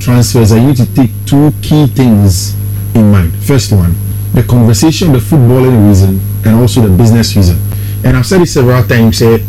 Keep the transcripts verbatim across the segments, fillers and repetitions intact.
transfers, I need to take two key things in mind. First one, the conversation, the footballing reason, and also the business reason. And I've said it several times, say,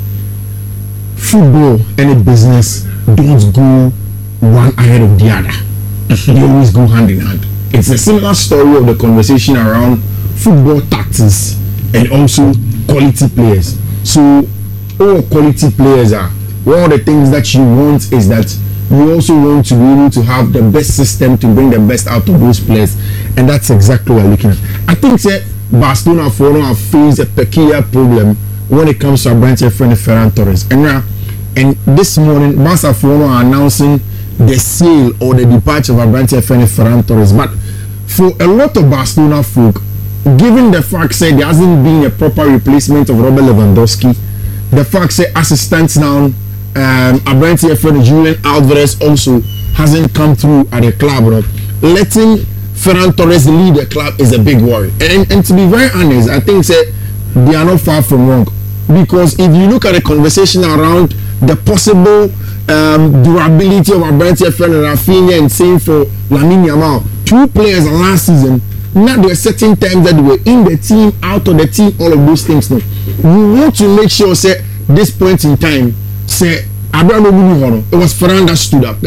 football and a business don't go one ahead of the other. They always go hand in hand. It's a similar story of the conversation around football tactics and also quality players. So all quality players are, one of the things that you want is that you also want to be able to have the best system to bring the best out of those players, and that's exactly what we're looking at. I think that Barcelona for now have faced a peculiar problem when it comes to a branch of friend Ferran Torres. And now, and this morning, Barcelona are announcing the sale or the departure of a branch of friend Ferran Torres. But for a lot of Barcelona folk, given the fact that there hasn't been a proper replacement of Robert Lewandowski, the fact that as it stands now, um, Abrante friend Julian Alvarez also hasn't come through at the club, right? Letting Ferran Torres lead the club is a big worry. And, and to be very honest, I think that they are not far from wrong, because if you look at the conversation around the possible um, durability of Abrante friend Rafinha and same for Lamine Yamal, two players last season. Now there are certain times that they were in the team, out of the team, all of those things. No, you want to make sure, say, this point in time, say, I don't know, it was Ferran that stood up.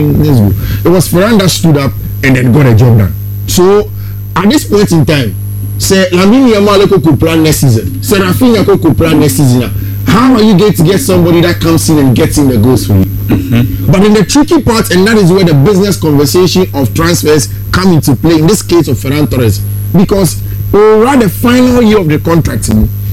It was Ferran that stood up and then got a job done. So at this point in time, say, Lamine Yamal could plan next season. Say, Rafinha could plan next season. How are you going to get somebody that comes in and gets in the goals for you? Mm-hmm. But in the tricky part, and that is where the business conversation of transfers come into play, in this case of Ferran Torres, because around the final year of the contract,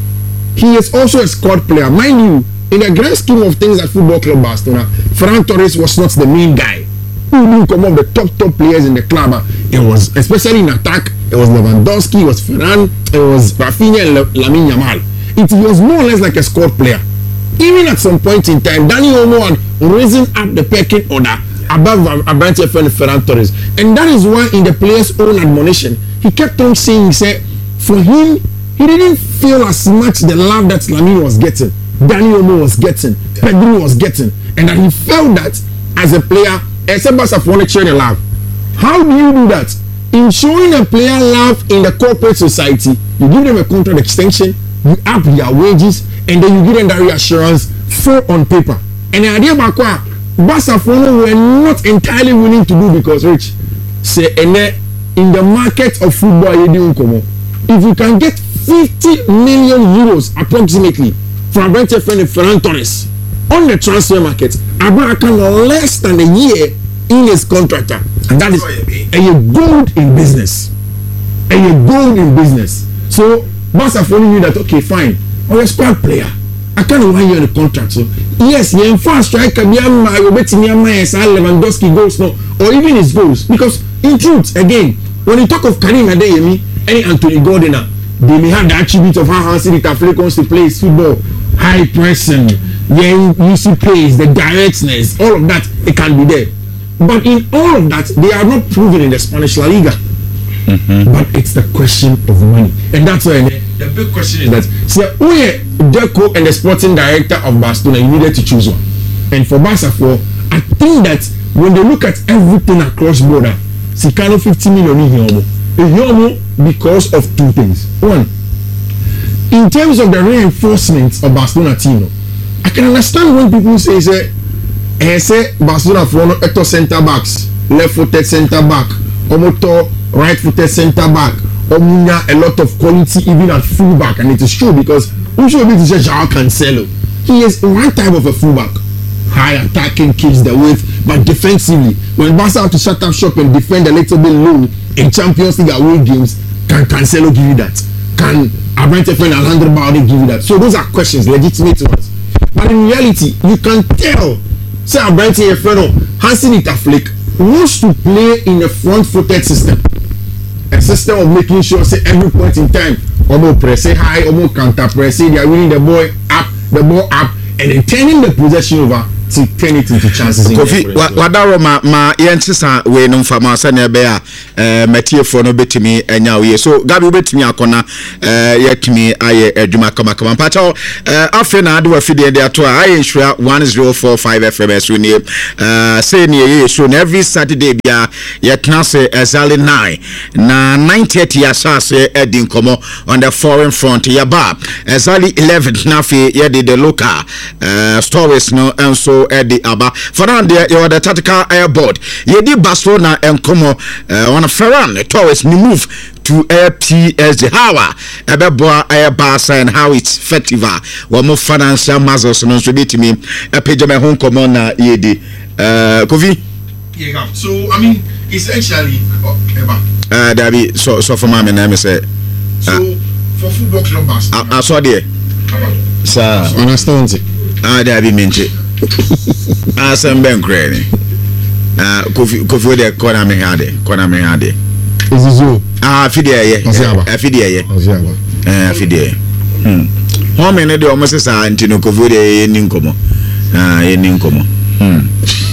he is also a squad player. Mind you, in the grand scheme of things at Football Club Barcelona, Ferran Torres was not the main guy who didn't come up the top top players in the club. It was, especially in attack, it was Lewandowski, it was Ferran, it was Rafinha and Lamine Yamal. It was more or less like a squad player. Even at some point in time, Dani Olmo had risen up the pecking order above Abrante and Ferran Torres. And that is why in the player's own admonition, he kept on saying, he said, for him, he didn't feel as much the love that Lamine was getting, Dani Olmo was getting, Pedro was getting, and that he felt that as a player, except as a foreign the love. How do you do that? In showing a player love in the corporate society, you give them a contract extension, you up their wages, and then you give them that reassurance for on paper. And the idea about what Barcelona were not entirely willing to do, because Rich say in the market of football, if you can get fifty million euros approximately from Abrante and Ferran Torres on the transfer market, Abraham can less than a year in his contract, and that is a gold in business, a gold in business. So Barcelona knew that, okay, fine, I'm a squad player. I can't one year on the contract. So yes, you're in fast striker, Lewandowski goals, no, or even his goals. Because in truth, again, when you talk of Karim Adeyemi, any Anthony Gordon, they may have the attribute of how Hansi Tafle wants to play his football, high pressing, yeah, you see plays, the directness, all of that, it can be there. But in all of that, they are not proven in the Spanish La Liga. Mm-hmm. But it's the question of money, and that's why the big question is that, say, who is Deco and the sporting director of Barcelona? You needed to choose one, and for Barca, for I think that when they look at everything across border, Sicano fifty million in Hiomo because of two things. One, in terms of the reinforcement of Barcelona team, I can understand when people say, say, eh, say Barcelona for no eto centre backs, left-footed centre back, omoto right-footed centre back, omunya a lot of quality even at fullback, and it is true because who should be to say Joao Cancelo? He is one type of a fullback, high attacking, keeps the width, but defensively, when Barca have to shut up shop and defend a little bit low in Champions League away games, can Cancelo give you that? Can Abrante and Alejandro Balde give you that? So those are questions, legitimate ones. But in reality, you can tell, say Abrante and Hansi Tafle wants to play in a front-footed system. A system of making sure, say, every point in time, almost press it high, almost counter press it, they are winning the ball up, the ball up, and then turning the possession over to turn it into chances. Kofi wadaro ma ma yentisa we no mfama sane be a eh matiefo no betimi enya we so gabi betimi akona eh yetimi aye adwuma kama kama pacha eh afi na ade wa fide de ato a aye nhwea one zero four five F M S we ni eh say ni ye show na every Saturday bia yetna se exactly nine na nine thirty asase edin komo on the foreign front yaba exactly eleven na fi ye the local uh, stories no and so at the aba for now there you are the tactical air board ye di Barcelona and come uh, on a Ferran towards me move to Air P S G how ebe boa air Barca and how it's effective one more financial muscles no so bit me e page me home come on na ye di uh Kofi yeah so I mean essentially uh, uh Dabi so so for my name say so uh, for football club Barca I saw there sir understand it ah there be menche ah some ben crazy ah Kofi Kofi dey corner me hade corner me hade is it ah fidie ye fidie ye eh fidie hmm how many dey almost say anti no Kofi dey ni nkomo ah ye ni nkomo hmm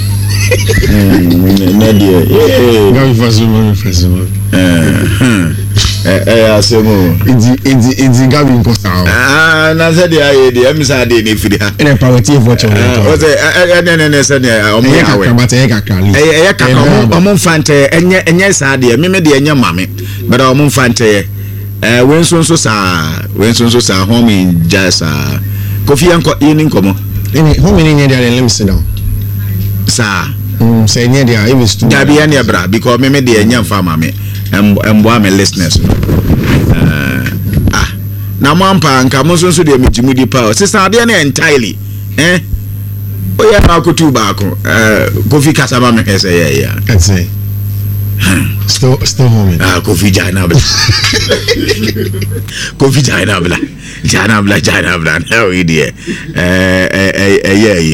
na dia eh gabi fasimo fasimo eh eh eh asemo inji inji inji gabi imposter ah na say dia ye dey am say dey ni fidi ha ene poverty vote o say eh eh ne ne say ne o mo ya we eh eh kaka o mo fante enye enye sa dey me me dey enye mame but o mo fante eh we nso nso sa we nso nso sa home in just ah Kofi anko yini nkomo ene home ni dey let me sit down sa mm say nye dey e was too dabi ya ne bra because me me dey enye mfa mame embo am listeners uh, ah na mwampa nka mo so so de megimudi pa sister de na entirely eh oya na akotu ba ko eh Kofi kasaba me hese ya ya that's it still still home ah Kofi jana bla Kofi jana bla jana bla jana bla how idiot eh eh eh yeah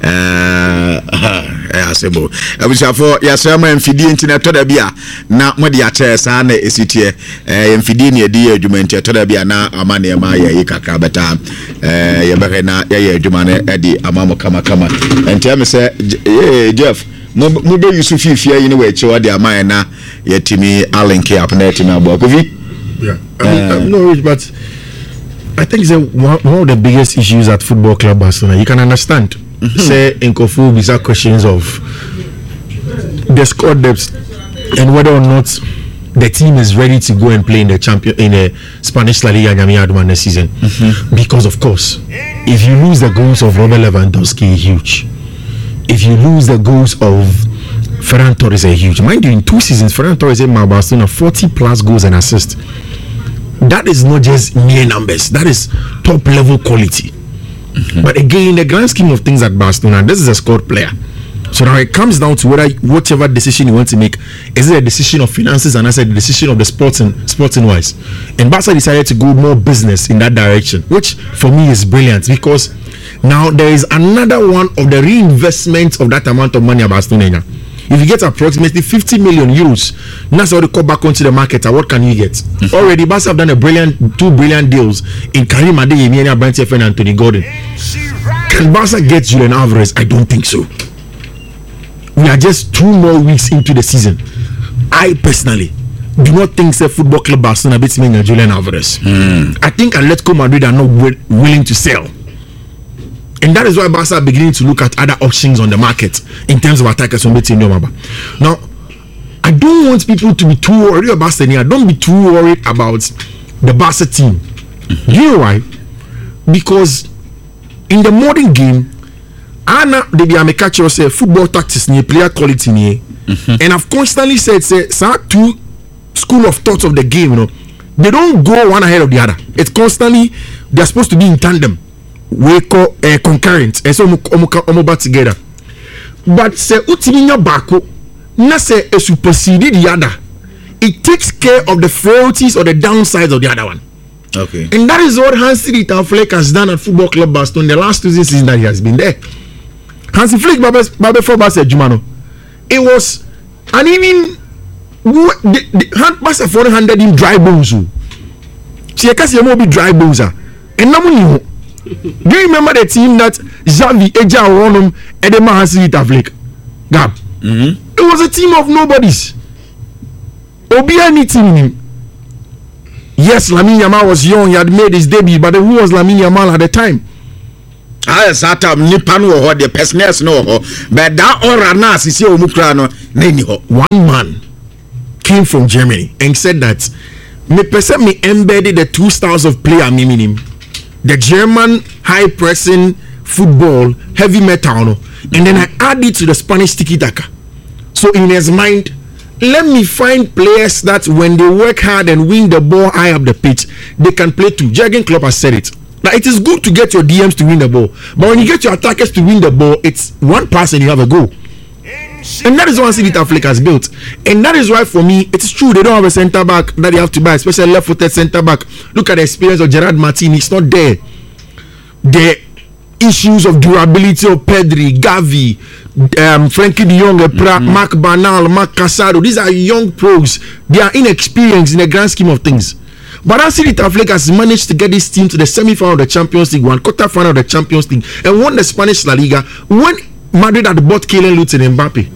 eh eh asebo abusafo yasema mfidie ntina toda bia na mode ya chesa na esitie eh mfidie ne edi adwuma ntia toda bia na amane ma ya yikaka beta eh yebere na ya ya adwuma na edi amamo kama kama ntia me se eh Jeff mo be Yusuf fifia yi ne we chewa de amane na yetimi alinki up na yetimi abo Kofi yeah I mean, uh, no but I think it's a, one, one of the biggest issues at Football Club Barcelona. You can understand. Mm-hmm. Say in Kofu, these are questions of the squad depth and whether or not the team is ready to go and play in the champion in the Spanish La Liga next season. Mm-hmm. Because of course, if you lose the goals of Robert Lewandowski, huge. If you lose the goals of Ferran Torres, are huge. Mind you, in two seasons, Ferran Torres had Barcelona forty plus goals and assists. That is not just mere numbers. That is top level quality. Mm-hmm. But again, in the grand scheme of things at Barcelona, this is a squad player. So now it comes down to whether whatever decision you want to make, is it a decision of finances and as a decision of the sporting sporting wise. And Barca decided to go more business in that direction, which for me is brilliant because now there is another one of the reinvestment of that amount of money at Barcelona. If you get approximately fifty million euros, that's how they come back onto the market. What can you get? Mm-hmm. Already, Barca have done a brilliant, two brilliant deals in Karim Adeyemi and Brandt and Anthony Gordon. Can Barca get Julian Alvarez? I don't think so. We are just two more weeks into the season. I personally do not think that Football Club Barcelona beats me and Julian Alvarez. Mm. I think Atletico Madrid are not wi- willing to sell. And that is why Barca are beginning to look at other options on the market in terms of attackers from Betis Nyomaba. Now, I don't want people to be too worried about Barcelona. Don't be too worried about the Barca team. Mm-hmm. You know why? Because in the modern game, Anna they be a catch say football tactics near player quality near. Mm-hmm. And I've constantly said say two school of thoughts of the game, you know, they don't go one ahead of the other. It's constantly they're supposed to be in tandem. We call uh, concurrent and so omo back together. But say utiminya bako na say a supersede the other. It takes care of the frailties or the downsides of the other one. Okay. And that is what Hansi Flick has done at Football Club Barcelona the last two seasons that he has been there. Hansi Flick Babe for Barca Jumano. It was and even the, the hand Barca four hundred in dry bones. See, I can see more be dry bones. And no money. Do you remember the team that Xavi, Eja, Ronum, Edema Hansi Taflik? Gab. Mm-hmm. It was a team of nobodies. Obi any team. Yes, Lamine Yamal was young, he had made his debut, but who was Lamine Yamal at the time? Ah, Sata, Nipan or the personals no, but that or Nas is your Mukrano, Nini. One man came from Germany and said that me person me embedded the two styles of play I'm meaning. The German high pressing football, heavy metal, no? And then I add it to the Spanish tiki taka. So in his mind, let me find players that when they work hard and win the ball high up the pitch, they can play too. Jurgen Klopp has said it. Now it is good to get your D Ms to win the ball, but when you get your attackers to win the ball, it's one pass and you have a goal. And that is what City Africa has built. And that is why for me, it's true they don't have a centre back that they have to buy, especially left-footed centre back. Look at the experience of Gerard Martin, it's not there. The issues of durability of Pedri, Gavi, um, Frankie de Jong, mm-hmm. Mark Banal, Mark Casado, these are young pros. They are inexperienced in the grand scheme of things. But as City Africa has managed to get this team to the semi-final of the Champions League, one quarter-final of the Champions League, and won the Spanish La Liga when Madrid had bought Kylian Lutz and Mbappe.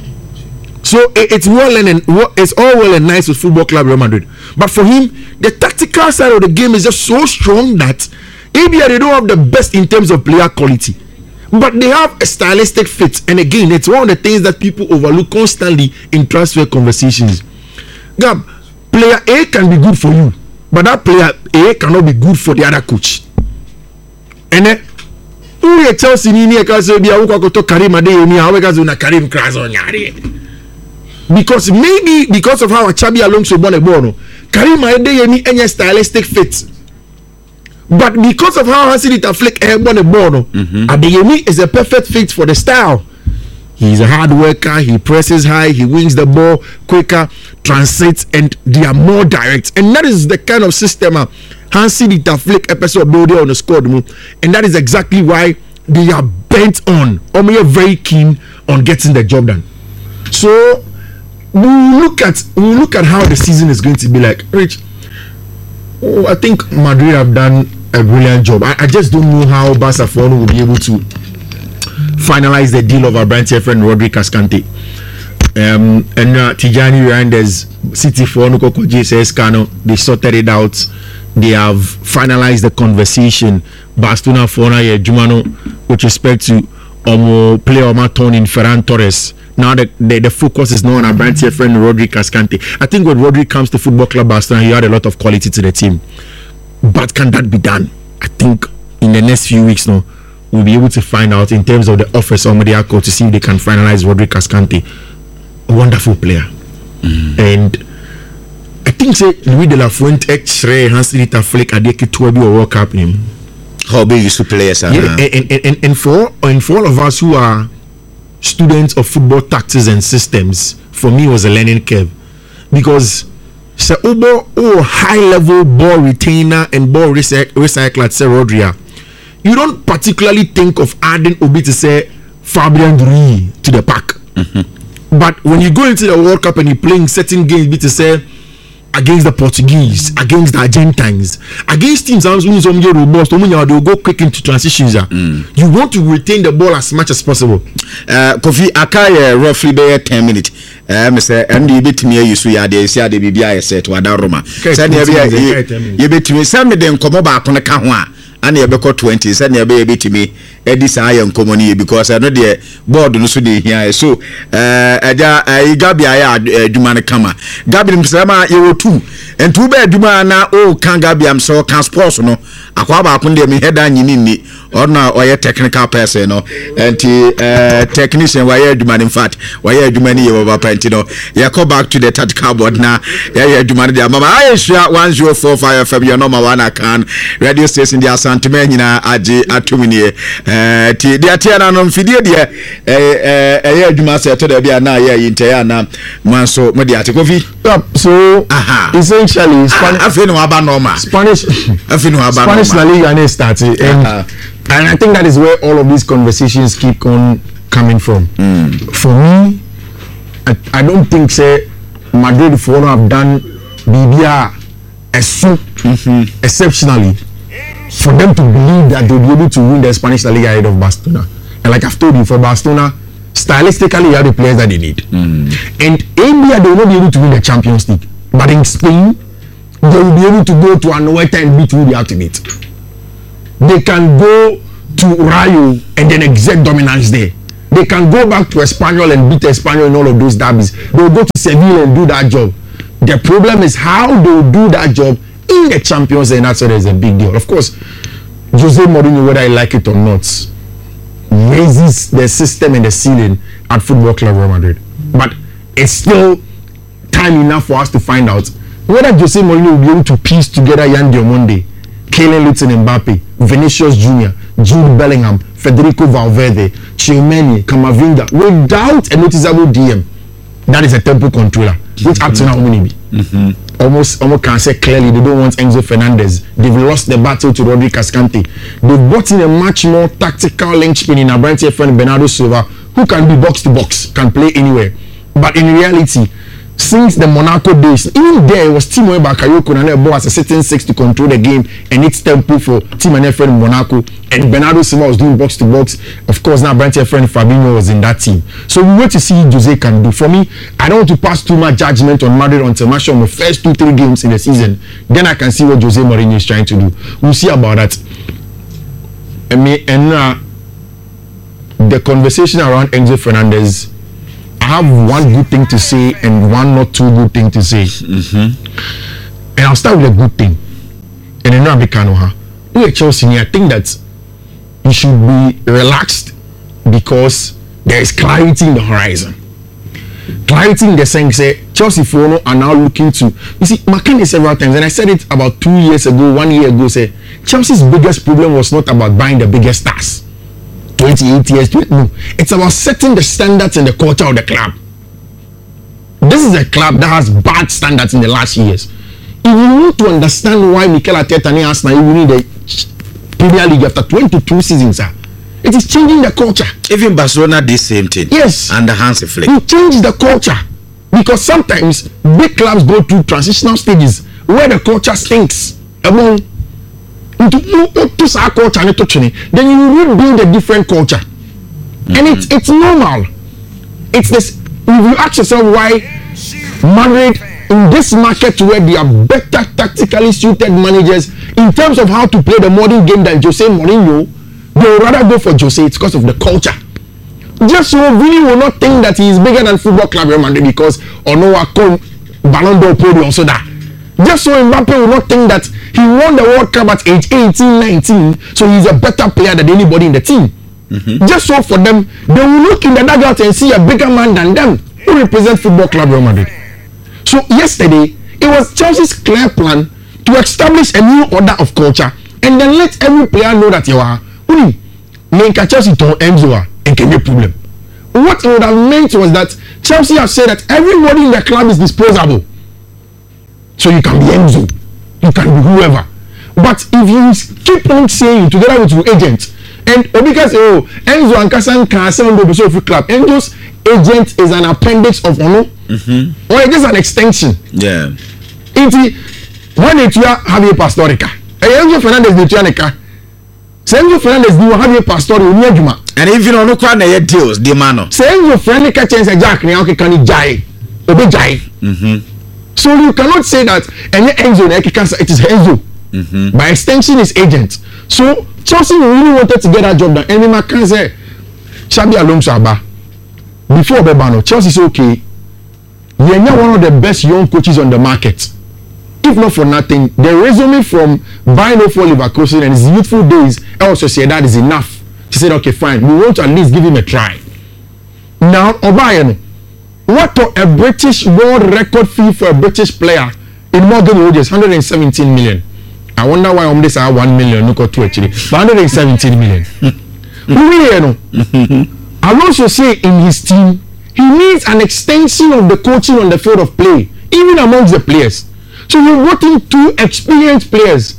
So it, it's well and it's all well and nice with Football Club Real Madrid, but for him, the tactical side of the game is just so strong that maybe they don't have the best in terms of player quality, but they have a stylistic fit. And again, it's one of the things that people overlook constantly in transfer conversations. Gab, player A can be good for you, but that player A cannot be good for the other coach. And then who are Chelsea ni ni ka say bia wo kwakoto Karim Adeyemi a wo ka say na Karim Krazo nyare. Because maybe because of how Xabi Alonso born a ball, Karim Adeyemi any stylistic fit. But because of how Hansi Flick born a ball, mm-hmm. Adeyemi is a perfect fit for the style. He's a hard worker, he presses high, he wins the ball quicker, translates, and they are more direct. And that is the kind of system uh, Hansi Flick episode building on the squad move. And that is exactly why they are bent on, or they are very keen on getting the job done. So we look at we look at how the season is going to be like. Rich, oh, I think Madrid have done a brilliant job. I, I just don't know how Barcelona will be able to finalize the deal of our branch friend Rodri Cascante. Um, and uh, Tijani Reinders, City for Nukoko J S S Kano, they sorted it out. They have finalized the conversation. Barcelona for Jumano, with respect to um, player Omar Tony in Ferran Torres. Now the, the, the focus is now on our branch friend Rodri Cascante. I think when Rodri comes to Football Club Barcelona, he had a lot of quality to the team. But can that be done? I think in the next few weeks now, we'll be able to find out in terms of the offers of Mediaco to see if they can finalize Rodri Cascante. A wonderful player. Mm. And I think say Luis de la Fuente X-ray Hansi Flick Adeki Tuabi or World Cup him. How big used to players are. Yeah, and, and, and, and for and for all of us who are students of football tactics and systems, for me it was a learning curve. Because Sir Obo oh high level ball retainer and ball recyc- recycler say Rodri, you don't particularly think of adding Obi to say Fabian Rui to the pack. Mm-hmm. But when you go into the World Cup and you're playing certain games, be to say against the Portuguese, against the Argentines, against teams that are robust, they'll go quick into transitions. Mm. You want to retain the ball as much as possible. Uh, Kofi Akai roughly be ten minutes. Uh, Mister M D bit me you so ya dey see ade bibia ye set wada Roma. Say na bia you bit me say me den komo ba ko ne ka ho a ana ye be ko twenty say na bia bit me edi sa ye nkomo ni because I know the board no so dey here. So uh aja uh, Gabi aya adwuma ne kama. Gabi msema ye wo two and two be adwuma na o kan Gabi am so kan sports no akwa ba ko de me head anyini ni or na oye technical person no and uh technician why adwuma in fact why adwuma ni ye baba penti no ye go back to the tactical board na ye adwuma de mama ayesha one oh four five F M your number one can radio station dia santime nyina age atumini eh ti dia tia na no mfidie dia eh eh ye adwuma se to da bia na ye yintaya na manso mo dia te kofi so aha essentially Spanish afi no aba normal Spanish afi no aba normal Spanish La Liga and started and uh-huh. And I think that is where all of these conversations keep on coming from. Mm. For me, I, I don't think say Madrid for have done B B R mm-hmm. exceptionally. for them to believe that they'll be able to win the Spanish La Liga ahead of Barcelona. And like I've told you, for Barcelona, stylistically, you have the players that they need. Mm. And India, they will not be able to win the Champions League. But in Spain, they will be able to go to Anoeta and beat who they have to beat. They can go to Rayo and then exert dominance there. They can go back to Espanyol and beat Espanyol in all of those derbies. They will go to Sevilla and do that job. The problem is how they will do that job in the Champions League, and that's why there's a big deal. Of course, Jose Mourinho, whether I like it or not, raises the system and the ceiling at Football Club Real Madrid. But it's still time enough for us to find out whether Jose Mourinho will be able to piece together Yan Diamonde, Kylian Mbappe, Vinicius Junior, Jude Bellingham, Federico Valverde, Tchouaméni, Camavinga, without a noticeable D M. That is a tempo controller, which mm-hmm. up to now only be. Mm-hmm. Almost, almost can say clearly they don't want Enzo Fernandez. They've lost the battle to Rodri Cascante. They've brought in a much more tactical linchpin in Abrante friend Bernardo Silva, who can be box to box, can play anywhere. But in reality, since the Monaco days, even there it was Timo Bakayoko and Ebo as a certain six to control the game and its tempo for Team and friend Monaco, and Bernardo Silva was doing box to box. Of course, now Brandt friend Fabinho was in that team. So we wait to see what Jose can do. For me, I don't want to pass too much judgment on Madrid until match on the first two three games in the season. Then I can see what Jose Mourinho is trying to do. We'll see about that. And me and uh, the conversation around Enzo Fernandez, I have one good thing to say and one not too good thing to say. Mm-hmm. And I'll start with a good thing. And then I'll be Kanoha. We at Chelsea, I think that you should be relaxed because there is clarity in the horizon. Clarity in the sense that Chelsea Fono are now looking to. You see, McKinney several times, and I said it about two years ago, one year ago, say Chelsea's biggest problem was not about buying the biggest stars. twenty-eight years, twenty, no. It's about setting the standards and the culture of the club. This is a club that has bad standards in the last years. If you need to understand why Mikel Arteta and Arsenal even need the Premier League after twenty-two seasons, sir, it is changing the culture. Even Barcelona did the same thing. Yes. Under Hansi Flick. You change the culture. Because sometimes big clubs go through transitional stages where the culture stinks. Among then you rebuild a different culture. Mm-hmm. And it's it's normal. It's this. If you ask yourself why Madrid in this market where they are better tactically suited managers in terms of how to play the modern game than Jose Mourinho, they would rather go for Jose. It's because of the culture. Just so really will not think that he is bigger than Football Club Real Madrid because Onoa called Ballon d'Or podium also that. Just so Mbappe will not think that he won the World Cup at age eighteen, nineteen, so he's a better player than anybody in the team. Mm-hmm. Just so for them, they will look in the dugout and see a bigger man than them who represent Football Club Real Madrid. So yesterday, it was Chelsea's clear plan to establish a new order of culture and then let every player know that you are Uni, Menka Chelsea to Enzo and can be a problem. What it would have meant was that Chelsea have said that everybody in the club is disposable. So you can be Enzo, you can be whoever. But if you keep on saying together with your agent, and because oh Enzo and Kasan can sell the Sophie club, Enzo's agent is an appendix of Ono, mm-hmm. or it is an extension. Yeah. It when it you have a pastorica, Enzo Fernandez the Tuanica, Enzo Fernandez do have a pastoral Juma. And if you don't know what they deals, the mano. Enzo Fernandez chance a jack now can jai, obe jai. Mm-hmm. So you cannot say that any Enzo it is Enzo. Mm-hmm. By extension is agent. So Chelsea really wanted to get that job done. And we can say Xabi Alonso Aba before Bebano, Chelsea is okay. You're now one of the best young coaches on the market. If not for nothing, the resume from Bayern for Leverkusen and his youthful days, El Sociedad is enough. She said, okay, fine, we want to at least give him a try. Now, Obayern, what a British world record fee for a British player in Morgan Rogers, one hundred seventeen million. I wonder why on this are one million, no two actually, but one hundred seventeen million. Who you know? Alonso say in his team, he needs an extension of the coaching on the field of play, even amongst the players. So you brought in two experienced players,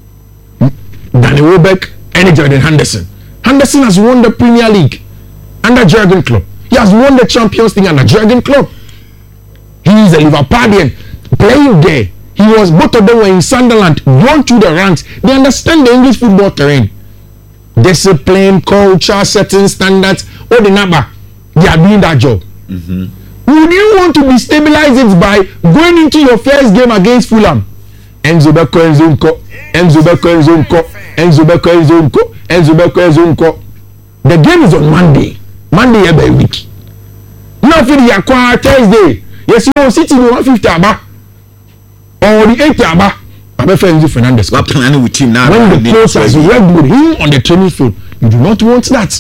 Danny Welbeck and Jordan Henderson. Henderson has won the Premier League under Jurgen Klopp. He has won the Champions League under Jurgen Klopp. He is a Liverpoolian playing there He was, both of them were in Sunderland, gone through the ranks. They understand the English football terrain. Discipline, culture, certain standards, all the number. They are doing that job. Mm-hmm. Would you want to destabilize it by going into your first game against Fulham? Enzo Beko, Enzo Nko, Enzo Beko, Enzo Nko, Enzo Beko, Enzo Nko, Enzo Beko, Enzo Nko. The game is on Monday. Monday every week. Now for the acquire Thursday. Yes, you know, City one fifty aba. Or the eighty aba. My friend Enzo Fernandez. What planning with him now? When the coach has worked with him on the training field, you do not want that.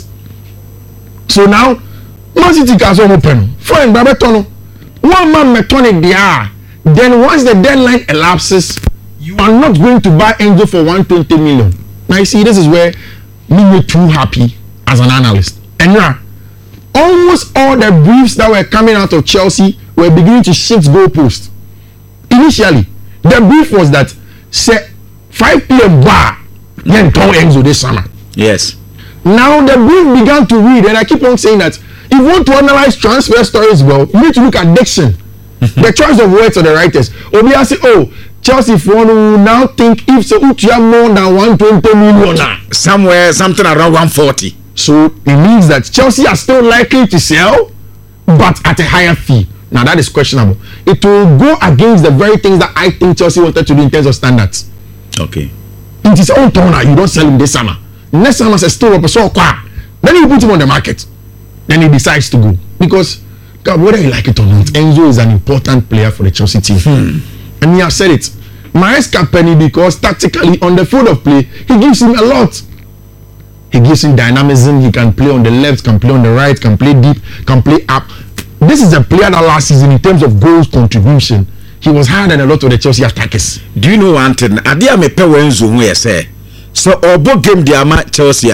So now, Man City can open. Fine, Babetono. One man mechanic they are. Then once the deadline elapses, you are not going to buy Enzo for one hundred twenty million. Now you see, this is where me were too happy as an analyst. And now, almost all the briefs that were coming out of Chelsea were beginning to shift goalposts. Initially, the brief was that say five P M bar, then turn Enzo this summer. Yes. Now the brief began to read, and I keep on saying that if you want to analyze transfer stories well, you need to look at diction, the choice of words of the writers. Obia say, oh, Chelsea for now think if so, you have more than one hundred twenty million now. Somewhere, something around one hundred forty. So it means that Chelsea are still likely to sell, but at a higher fee. Now that is questionable. It will go against the very things that I think Chelsea wanted to do in terms of standards. Okay. It is own turn now. You don't sell him this summer. Next summer, say still up so quiet. Then you put him on the market. Then he decides to go because, God, whether you like it or not, Enzo is an important player for the Chelsea team. Hmm. And he has said it. Maresca Penny, because tactically on the field of play, he gives him a lot. He gives him dynamism. He can play on the left, can play on the right, can play deep, can play up. This is a player that last season, in terms of goals contribution, he was higher than a lot of the Chelsea attackers. Do you know one thing? Adia me pe Enzo who you say. So obo game the ama Chelsea.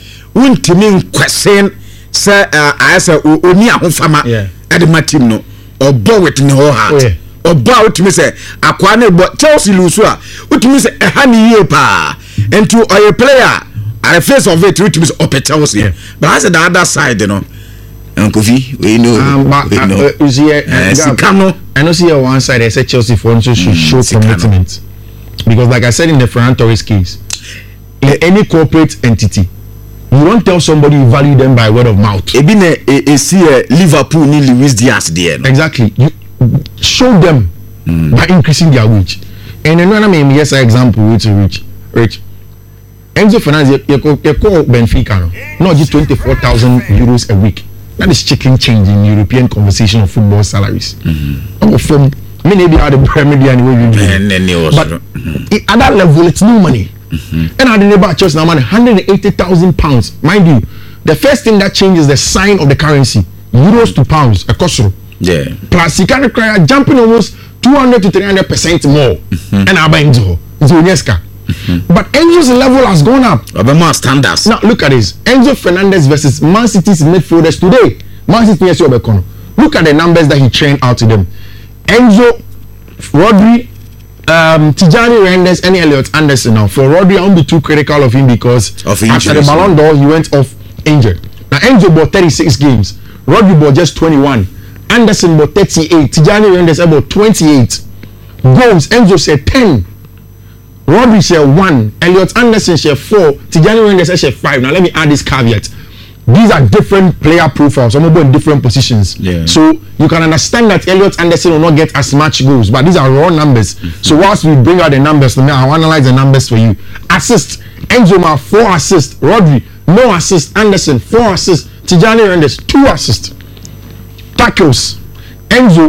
Untimi question say I say oni ahofama at the team no. Obo with no heart. Obo utimi say akwa na bo Chelsea lose a utimi say eha ni yie pa. Into a player at the face of it utimi say up Chelsea. Yeah. But I said the other side, you know. Uncle V, we know. Um, but, we know. Uh, you see, uh, uh, I know see on one side I said Chelsea for instance should mm, show commitment, because like I said in the Ferran Torres case, in any corporate entity, you don't tell somebody you value them by word of mouth. Ebi ne e see Liverpool ni Luis Diaz there. No? Exactly. You show them mm. by increasing their wage. And another name yes example which rich rich. Enzo Fernandez you call Benfica no, not just twenty-four thousand euros a week. That is chicken change in European conversation of football salaries. Mm-hmm. From maybe how the Premier League anyway you do. But mm-hmm. at that level, it's no money. Mm-hmm. And at the neighbor church now, man, one hundred eighty thousand pounds. Mind you, the first thing that changes the sign of the currency, euros to pounds, a kosoro. Yeah. Plus, you can require jumping almost two hundred to three hundred percent more. Mm-hmm. And Abba Enzo, Enzo Mm-hmm. But Enzo's level has gone up. More standards. Now look at this. Enzo Fernandez versus Man City's midfielders today. Man City is Obekono. Look at the numbers that he trained out to them. Enzo, Rodri, um, Tijani Reinders, and Elliot Anderson. Now for Rodri, I won't be too critical of him because of after the Ballon d'Or he went off injured. Now Enzo bought thirty-six games. Rodri bought just twenty-one. Anderson bought thirty-eight. Tijani Reinders about twenty-eight. Goals, Enzo said ten. Rodri share one, Elliot Anderson share four, Tijani Reinders share five. Now let me add this caveat. These are different player profiles, some of them in different positions. Yeah. So you can understand that Elliot Anderson will not get as much goals, but these are raw numbers. Mm-hmm. So whilst we bring out the numbers, I'll analyze the numbers for you. Assist, Enzo Ma four assists, Rodri no assist, Anderson four assists, Tijani Reinders two assists. Tackles, Enzo,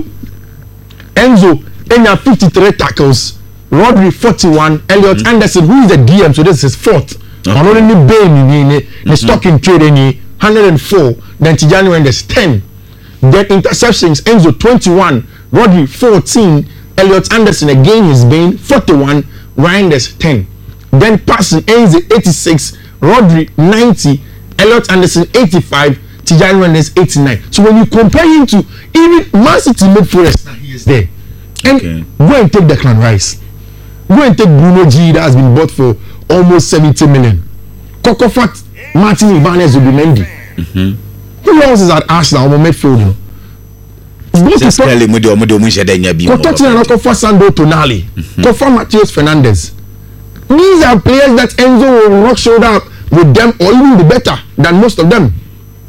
Enzo, Enya fifty-three tackles. Rodri forty-one, Elliot mm-hmm. Anderson, who is the D M, so this is fourth. Okay. On only Bain, the stock in trade, one hundred four. Then Tijani Reinders ten. Then interceptions, Enzo twenty-one, Rodri fourteen, Elliot Anderson again is Bain forty-one, Reinders ten. Then passing, Enzo eighty-six, Rodri ninety, Elliot Anderson eighty-five, Tijani Reinders eighty-nine. So when you compare him to even Man City midfielders, he is there. And okay. go and take Declan Rice. Go and take Bruno G that has been bought for almost seventy million. Coco Fat, Martin Ibanez will be Mendy. Mm-hmm. Who else is at Arsenal or midfield? Go to Sterling mo de omo de omo she da nya bi. Ko Tottenham ko for Sandro Tonali. Ko for Matheus Fernandes. These are players that Enzo will rock shoulder up with them or even be better than most of them.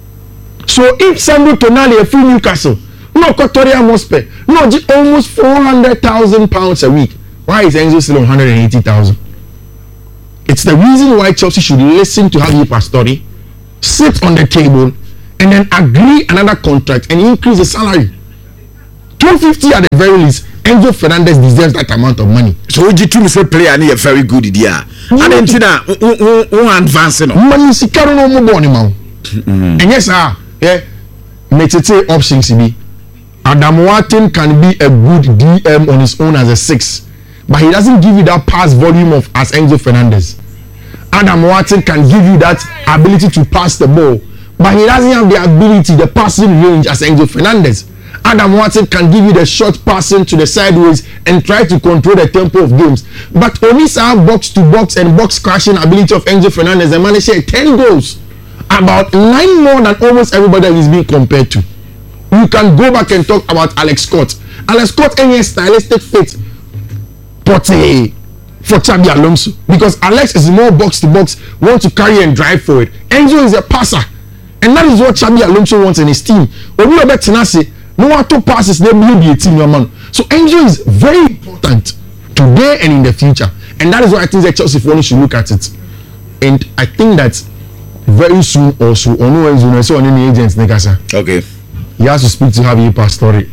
So if Sandro Tonali a free Newcastle, no Tottenham Hotspur, no almost four hundred thousand pounds a week. Why is Enzo still on one hundred eighty thousand? It's the reason why Chelsea should listen to Javier Pastore, sit on the table, and then agree another contract and increase the salary. two fifty at the very least. Enzo Fernandez deserves that amount of money. So G two say player and he very good idea. And then Tina who advancing. Money sikaro no mo boni ma. And yes ah, yeah. Metete options be. Adam Wharton can be a good D M on his own as a six, but he doesn't give you that pass volume of as Enzo Fernandez. Adam Wharton can give you that ability to pass the ball, but he doesn't have the ability, the passing range as Enzo Fernandez. Adam Wharton can give you the short passing to the sideways and try to control the tempo of games. But Onisa have box to box and box crashing ability of Enzo Fernandez and managed ten goals. About nine more than almost everybody that he's being compared to. You can go back and talk about Alex Scott. Alex Scott any stylistic fit but for Xabi Alonso. Because Alex is more box to box, want to carry and drive forward. Enzo is a passer. And that is what Xabi Alonso wants in his team. When we are better Tenassi, no one to passes, they will be a team, your man. So Enzo is very important today and in the future. And that is why I think that Chelsea fans should look at it. And I think that very soon also, on no Enzo, so on any agents, okay. He has to speak to Javier Pastore.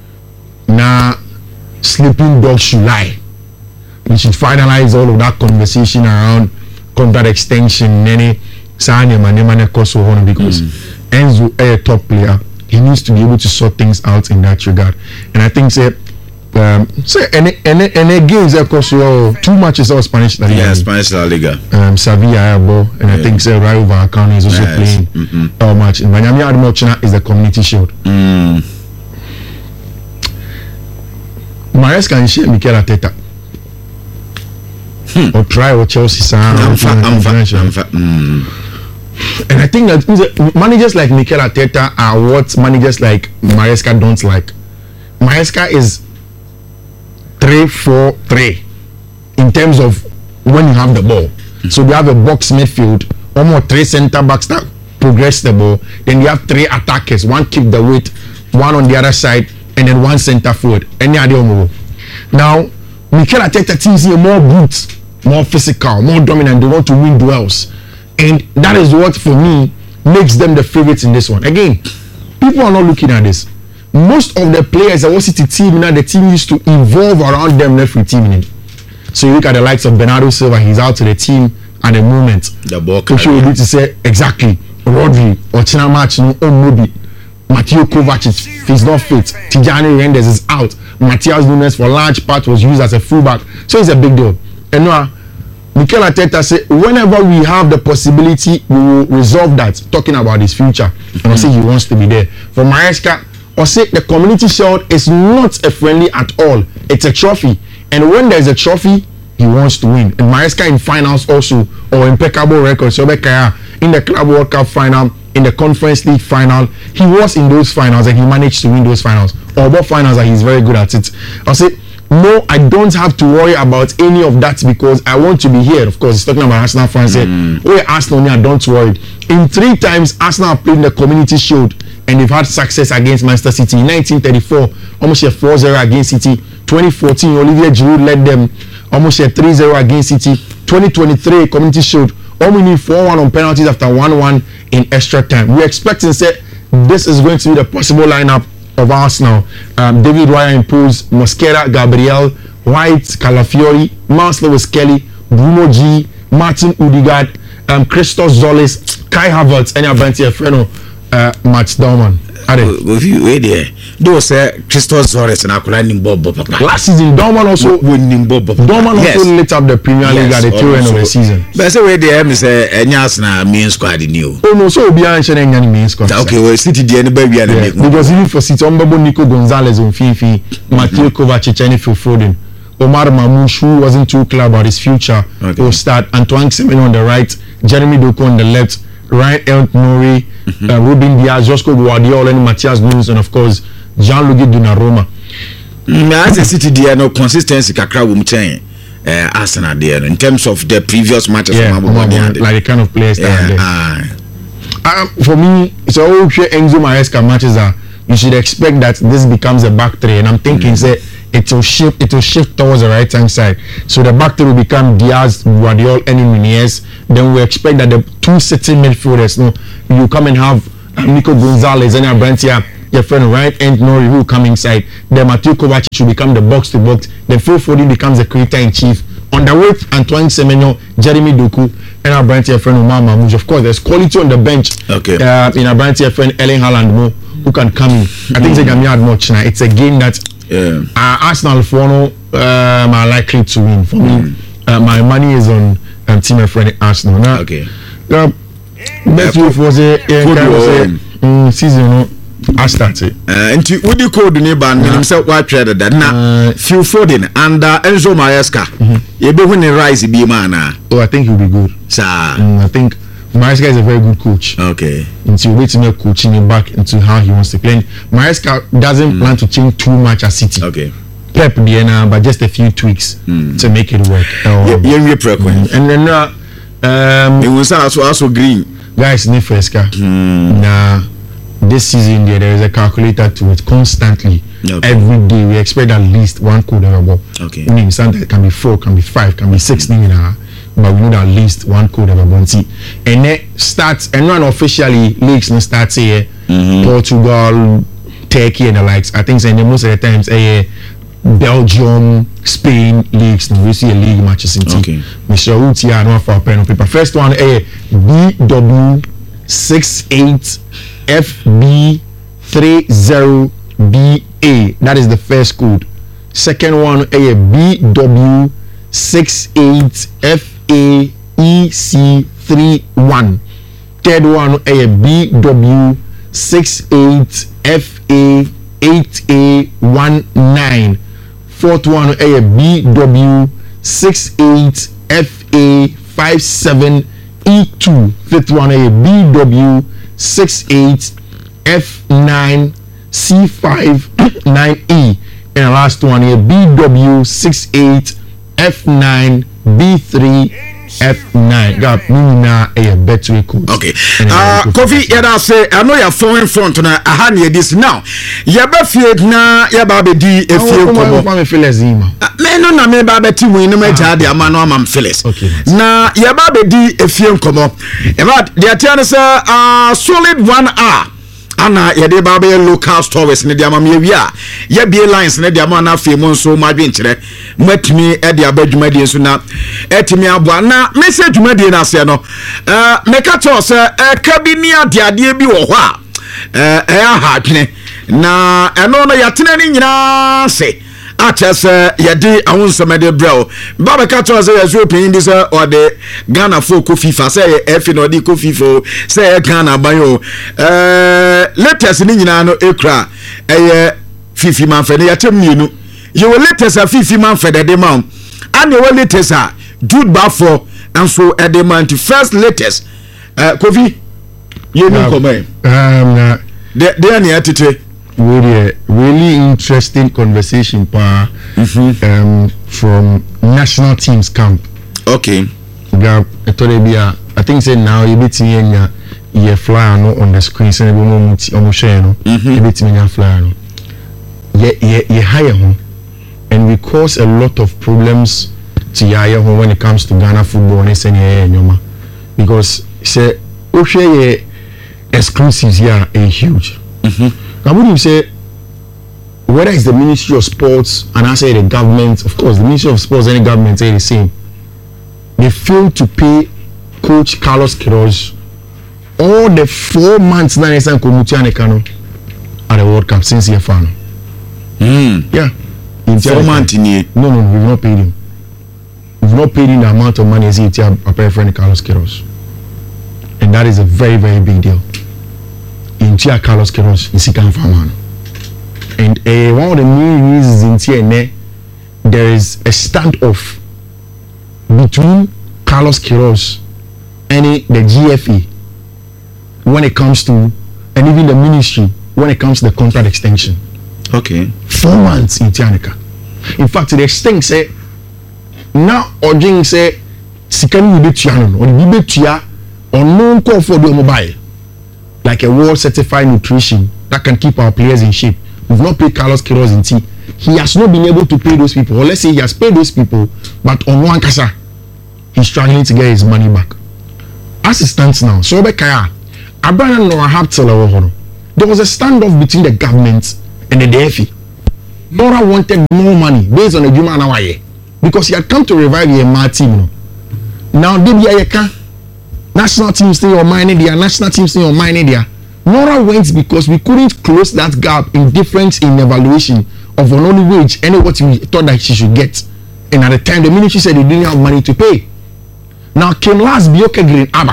Now, sleeping dogs should lie. We should finalize all of that conversation around contract extension, any sign him and name cost because mm. Enzo is a top player. He needs to be able to sort things out in that regard. And I think say um say any any any games of course two matches of Spanish La Liga. Yeah, Spanish La Liga. Um Sevilla and yeah. I think say Rayo Vallecano is also yes. playing mm-hmm. our match. And Miami Admochina is the community shield. Mm. Maresca and share Mikel Arteta. Hmm. Or try or Chelsea sound. I'm fa- I'm fa- I'm fa- mm. And I think that managers like Mikel Arteta are what managers like Maresca don't like. Maresca is three four three in terms of when you have the ball. Mm-hmm. So they have a box midfield, almost three centre backs that progress the ball. Then you have three attackers, one keep the weight, one on the other side, and then one centre forward. Any idea more? Now, Mikel Arteta teams here more brute, more physical, more dominant. They want to win duels. And that is what, for me, makes them the favorites in this one. Again, people are not looking at this. Most of the players that was the team now, the team used to evolve around them every team. So you look at the likes of Bernardo Silva, he's out to the team at the moment. The ball Which you need to say exactly. Rodri, Ochina Match, no Omobi, Mateo Kovacic, he's not fit. Tijani Reinders is out. Matthias Nunes for large part was used as a fullback. So it's a big deal. And now, Mikel Arteta said, whenever we have the possibility, we will resolve that. Talking about his future, mm-hmm. and I say he wants to be there. For Maresca, I say the community shield is not a friendly at all. It's a trophy, and when there's a trophy, he wants to win. And Maresca in finals also, or impeccable records. So in the Club World Cup final, in the Conference League final, he was in those finals and he managed to win those finals. Or both finals, and he's very good at it. I say. No, I don't have to worry about any of that because I want to be here. Of course, he's talking about Arsenal fans. Mm. Where Arsenal now, don't worry. In three times, Arsenal played in the Community Shield and they've had success against Manchester City. In nineteen thirty-four, almost a four zero against City. twenty fourteen, Olivier Giroud led them almost a three zero against City. twenty twenty-three, Community Shield, only need four one on penalties after one one in extra time. We're expecting say this is going to be the possible lineup of Arsenal. Um, David Raya imposed Mosquera, Gabriel, White, Calafiori, Miles Lewis Kelly, Bruno G, Martin Odegaard, um, Christos Zolis, Kai Havertz, and Abanti Freno, uh, Matt Dorman. If you wait there, those say Christos Zolis and Akulani Bob. Last season, Dorman also winning Bob. Dorman also yes. lit up the Premier League yes, at the tail end of the season. But I say wait there, I say Enyasna main squad in you. Oh no, so we are in Enyani main squad. Okay, well, City the any baby and yeah, because even for City, Ombabo Nico Gonzalez on Fifi, Mateo Kovacic, and Phil Foden, Omar Mamouche, who wasn't too clear about his future, okay. will start. Antoine Semenyo on the right, Jeremy Doku on the left. Ryan Elk Nori, mm-hmm. uh, Ruben Diaz, Josco Guardiola, and Matthias Nunes, and of course Gianluigi Donnarumma. As a City, there no consistency. Kakra wum chain. Uh, Arsenal there in terms of the previous matches. Yeah, like the kind of players that yeah, uh, um, for me, so Enzo Maresca matches are you should expect that this becomes a back three, and I'm thinking mm. say it will shift it will shift towards the right hand side. So the back three will become Diaz, Guardiola, and Nunez. Then we expect that the two sitting midfielders, no, you come and have um, Nico Gonzalez and Abrantia, your friend right end Nori who come inside. Then Mateo Kovacic should become the box to box. Then Phil Foden becomes the creator in chief. On the way, Antoine Semenyo, Jeremy Doku, and our brand friend Omar Mamouche. Of course, there's quality on the bench. Okay. Uh, in our brand friend Erling Haaland, Mo, who can come in. I think they can add much now. It's a game that yeah. uh, Arsenal for no um, are likely to win. For mm. me, uh, my money is on um, team friend Arsenal. Now, okay. Uh, best yeah, for the yeah, season. You know, I started. Uh, and to what you call the neighbor and himself what traded that now Phil Foden and uh, Enzo Maresca. You be winning rise be man. Oh, I think he'll be good. Sir. Mm, I think Maresca is a very good coach. Okay. Until wait to make coaching him back into how he wants to play. Maresca doesn't mm. plan to change too much at City. Okay. Pep Diana, but just a few tweaks mm. to make it work. Um, yeah, yeah, mm. and then uh, um, it was also also green. Guys, ne Fresca. Mm. Nah. This season there, there is a calculator to it constantly. Okay. Every day we expect at least one code ever. Okay. We need something that can be four, can be five, can be six, mm-hmm. now, but we need at least one code ever. And then starts and not officially leagues no starts here. Mm-hmm. Portugal, Turkey and the likes. I think so, and most of the times uh, Belgium, Spain leagues. We see a league matches in okay. Mister Utia no for pen on paper. First one a B W six eight F B three zero B A. That is the first code. Second one a B W six eight F A E C three one. Third one a B W six eight F A eight A one nine. Fourth one a B W six eight F A five seven E two. Fifth one a B W six eight F nine C five nine E. And the last one a B W six eight F nine B three F nine. Got me now a better code. Okay. Uh, Kofi, yeah, say I know you're phone in front now. I had you this now. You be feared now. You be di if you come. I'm Phyllis Zima. Me no na me ba beti win no me jade ama no am Phyllis. Na you be di if you come. About the attend say uh solid one hour. Ana yede ba be local stores ne dia ma me wi a ye be lines ne dia ma na fe mo so ma dwenkyere matimi e dia ba dwumadi so na etimi aboa na message dwumadi na se no eh meka to se e ka bi ni ade ade bi wo ho a eh e ha twene na eno no yatena ni nyina se atese yede awonsomede brel baba ka to se yeso pin di se ode Ghana fo ko FIFA se e fi no di ko FIFA se e Ghana banyo eh latest ni nyina no ekra eye fifi man fe ne yatem mienu ye wo latest a fifi man fe de man and ye wo latest a Jude Bafo and so e de man to first latest eh Kofi ye no come um de de na atete really really interesting conversation pa mm-hmm. um from national teams camp. Okay. Yeah, I think say now you bit me ye flyer no on the screen say we no omo share no you bit me flyer no ye ye ye hire home and we cause a lot of problems to hire home when it comes to Ghana football and say yeah nyoma because say o share ye exclusives here are huge. Mhm. Now, would you say whether it's the Ministry of Sports and I say the government, of course, the Ministry of Sports and the government say the same. They failed to pay Coach Carlos Queiroz all the four months that he's at the World Cup since he found. Hmm. Yeah. In four months in here. No, no, we've not paid him. We've not paid him the amount of money as he had a friend Carlos Queiroz. And that is a very, very big deal. In Tia Carlos Queiroz is Sikan Faman. And uh, one of the main reasons in Tia there is a standoff between Carlos Queiroz and the G F A when it comes to, and even the ministry when it comes to the contract extension. Okay. Four months in Tianica. In fact, the extent say now urging say Sikani will be Tiano or the be Tia or no call for the mobile. Like a world certified nutrition that can keep our players in shape. We've not paid Carlos Queiroz in tea. He has not been able to pay those people, or let's say he has paid those people, but on one kasa, he's struggling to get his money back. As it stands now, so Kaya, Abraham Noah Haptel, there was a standoff between the government and the D F E. Nora wanted more money based on the Juma Nawaye because he had come to revive the M R team. Now, Dibia national team stay on mine India, national team stay on mine India. Nora went because we couldn't close that gap in difference in evaluation of an only wage and what we thought that she should get. And at the time, the ministry said they didn't have money to pay. Now came last Bioka Green Abba.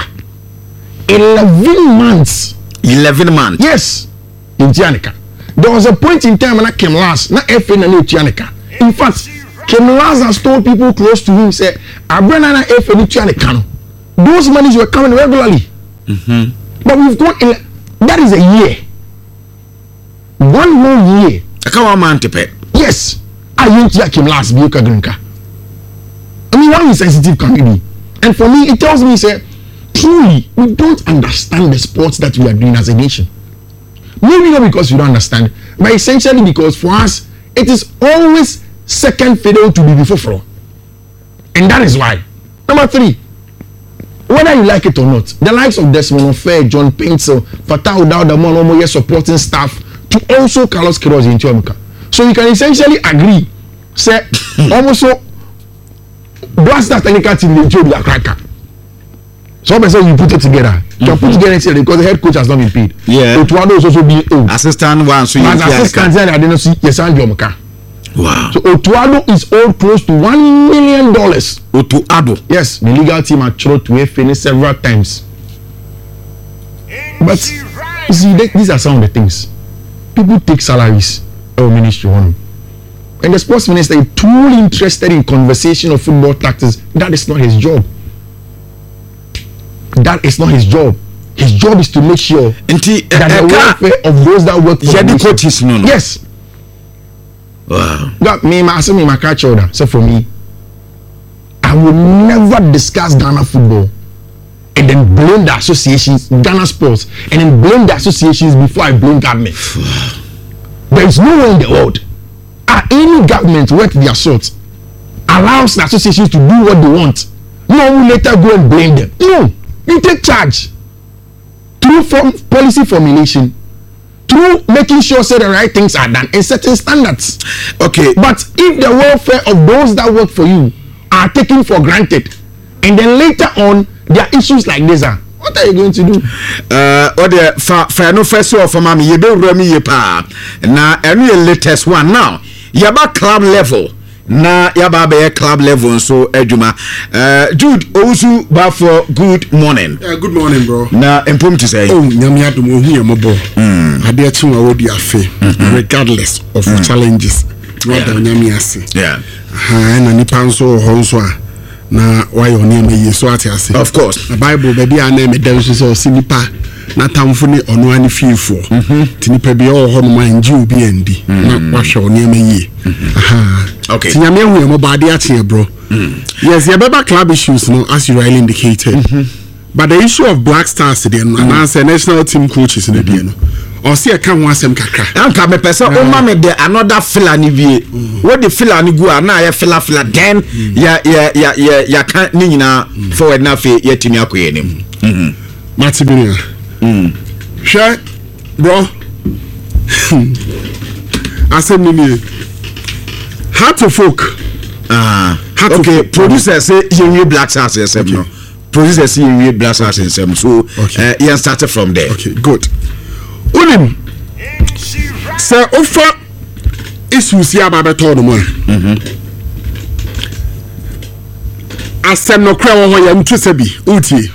eleven months. eleven months? Yes. In Tianica. There was a point in time when I came last, not F N and Tianica. In fact, Kim Last has told people close to him, say, Abrana F N Tianica. Those monies were coming regularly. Mm-hmm. But we've got, in, that is a year. One more year. I can't want to pay. Yes. I went to Kim Last Bioka Grinka. I mean, how insensitive can we be? And for me, it tells me, say, truly, we don't understand the sports that we are doing as a nation. Maybe not because we don't understand, but essentially because for us, it is always second fiddle to be before floor. And that is why. Number three, whether you like it or not, the likes of Desmond Ofer, John Pencil, Fatah Udauda, Monomoye supporting staff to also Carlos Queiroz in Tianica. So you can essentially agree, say, almost so, blast that technical team, they job their cracker. So person you put it together. You can put together it because the head coach has not been paid. Yeah. Otuado is also being owed. Assistant one, so you as assistant there, I didn't see Yesan Jomaka. Wow. So Otuado is owed close to one million dollars. Otuado. Yes, the legal team had tried to have finished several times. But you see, they, these are some of the things. People take salaries or ministry on. And the sports minister is truly interested in conversation of football tactics. That is not his job. That is not his job. His job is to make sure Inti, uh, that the uh, welfare of those that work for yeah, the the coaches, no, no. Yes. Wow. That me, my me, my catch order. So for me, I will never discuss Ghana football and then blame the associations, Ghana sports, and then blame the associations before I blame government. There is no one in the world, uh, any government worth their salt, allows the associations to do what they want. No one will later go and blame them. No, you take charge through form, policy formulation, through making sure say the right things are done and certain standards. Okay. But if the welfare of those that work for you are taken for granted, and then later on there are issues like this, are what are you going to do? Uh, or the fa no first of all, mommy, you don't run me your pa. Now, any latest one now. Yaba club level. Na yaba be club level so ejuma. Uh, Jude Osu Bafo, good morning. Uh, good morning, bro. Na empom to say. Oh, nyami adum ohu yemo Mm. Ade atu wa wodi afe regardless of mm. challenges. What the nyami ase. Yeah. Ha na nipa nso ho nso a na why oni eme ye so ate ase. Of course. The Bible baby ana me dem so so nipa na tamfo ne ono ani fiefo. Mhm. Ti nipa bi o ho no ma nji obi andi na wahwe oni eme ye. Aha. Okay. Ti nyami hu yemo body ate bro. Yes, your baba club issues no as you rightly indicated. Mm-hmm. But the issue of Black Stars today no and as national team coaches in the day no. Or see a can want some kakra. Anka me person o ma me de another filler ni vie. What the filler ni go na ya filler filler then ya ya ya ya ya kan ni nyina forward na fe ya timi akoye nim. Mhm. Matibinia. Mm. Sure, bro. Asem ni how to folk. Ah. Okay, producer say you Black Stars yourself no. Producer say you Black Stars yourself. So okay. uh, you started from there. Okay, good. Unim say offer issues here about beto no man. Mhm. Asem no kra wo ho ya mtu se bi utie.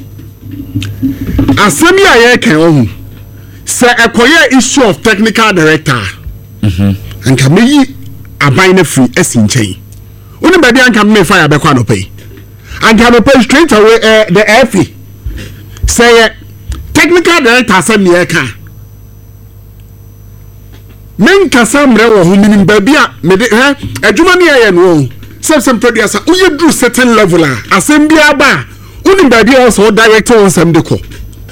Asem ya ye kan ohu. Say ekoye issue of technical director. Mhm. Anka meyi aban na free esin chen. Unim be dia anka me fire be kwa no pay. Anka no pay straight away uh, the F E. Say uh, technical director asem ye kan. men kasa mre wo ho minim ba bia me de eh adwuma ne ye no sem sem producer uye do certain level a asem bia ba unim ba bia so director on sem de ko